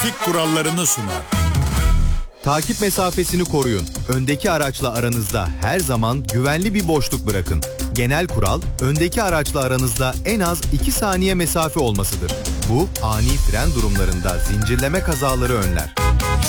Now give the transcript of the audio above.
trafik kurallarını sunar. Takip mesafesini koruyun. Öndeki araçla aranızda her zaman güvenli bir boşluk bırakın. Genel kural, öndeki araçla aranızda en az 2 saniye mesafe olmasıdır. Bu, ani fren durumlarında zincirleme kazaları önler.